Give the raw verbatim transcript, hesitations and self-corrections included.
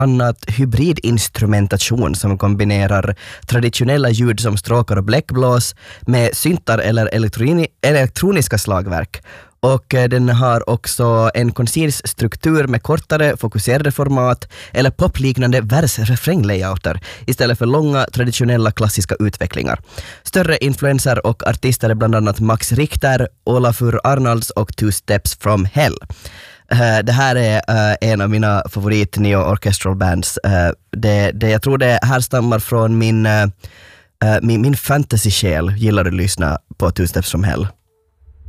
annat hybridinstrumentation som kombinerar traditionella ljud som stråkar och bläckblås med syntar eller elektroni- elektroniska slagverk. Och den har också en koncis struktur med kortare, fokuserade format eller popliknande vers-refränglayouter istället för långa, traditionella klassiska utvecklingar. Större influenser och artister är bland annat Max Richter, Olafur Arnalds och Two Steps from Hell. Uh, det här är uh, en av mina favorit neo orchestral bands. Uh, det, det, jag tror det härstammar från min, uh, uh, min, min fantasy-själ. Gillar att lyssna på Two Steps from Hell.